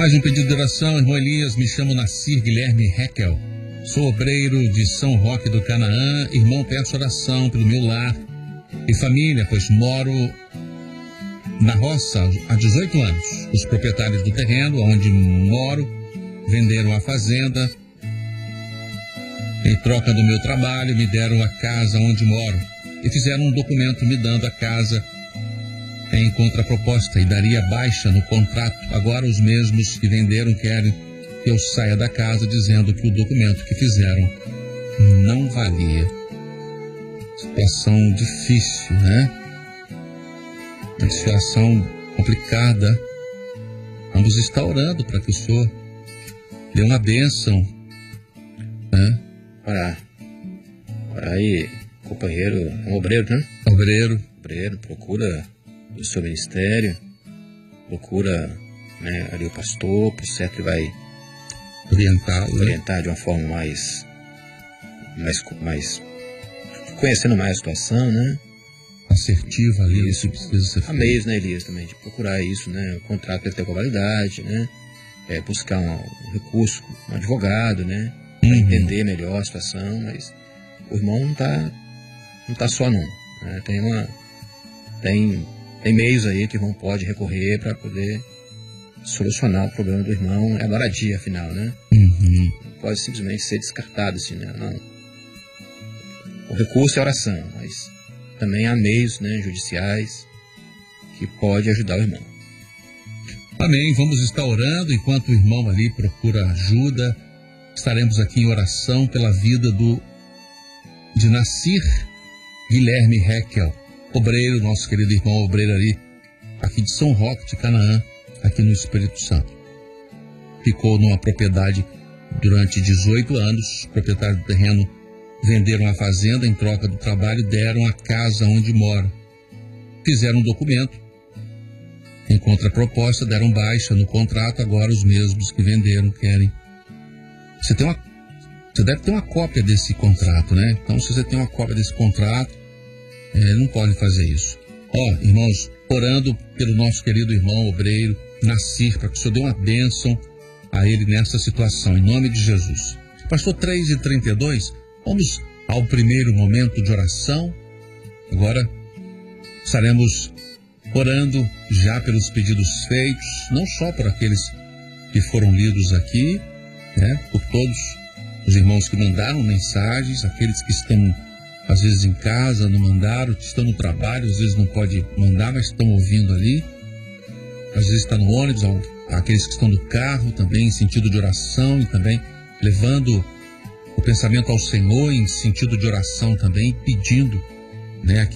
Mais um pedido de oração, irmão Elias. Me chamo Nacir Guilherme Heckel. Sou obreiro de São Roque do Canaã. Irmão, peço oração pelo meu lar e família, pois moro na roça há 18 anos. Os proprietários do terreno onde moro venderam a fazenda. Em troca do meu trabalho, me deram a casa onde moro e fizeram um documento me dando a casa em contraproposta e daria baixa no contrato. Agora os mesmos que venderam querem que eu saia da casa, dizendo que o documento que fizeram não valia. Situação difícil, né? Uma situação complicada. Vamos estar orando para que o Senhor dê uma bênção, né? Ora aí, companheiro, um obreiro, né? Obreiro, procura o seu ministério, procura, né, ali o pastor, por certo que vai orientar de uma forma mais conhecendo mais a situação, né? Assertiva ali, isso precisa ser feito. Há meios, né, Elias, também, de procurar isso, né? O contrato deve ter com validade, né? Buscar um recurso, um advogado, né? Para entender melhor a situação, mas o irmão não tá só não, né? Tem meios aí que o irmão pode recorrer para poder solucionar o problema do irmão. É a moradia, afinal, né? Não pode simplesmente ser descartado assim, né? Não. O recurso é oração, mas também há meios, né, judiciais que pode ajudar o irmão. Amém. Vamos estar orando enquanto o irmão ali procura ajuda. Estaremos aqui em oração pela vida de Nacir Guilherme Heckel, obreiro, nosso querido irmão obreiro ali, aqui de São Roque de Canaã, aqui no Espírito Santo. Ficou numa propriedade durante 18 anos, os proprietários do terreno venderam a fazenda em troca do trabalho e deram a casa onde mora. Fizeram um documento, em contraproposta, deram baixa no contrato, agora os mesmos que venderam querem. Você deve ter uma cópia desse contrato, né? Então, se você tem uma cópia desse contrato, não pode fazer isso. Irmãos, orando pelo nosso querido irmão obreiro Nacir, para que o Senhor dê uma bênção a ele nessa situação, em nome de Jesus. Pastor, 3h32, vamos ao primeiro momento de oração. Agora estaremos orando já pelos pedidos feitos, não só por aqueles que foram lidos aqui, né? Por todos os irmãos que mandaram mensagens, aqueles que estão às vezes em casa, não mandaram, que estão no trabalho, às vezes não pode mandar, mas estão ouvindo ali. Às vezes está no ônibus, aqueles que estão no carro também em sentido de oração e também levando o pensamento ao Senhor em sentido de oração também, pedindo, né,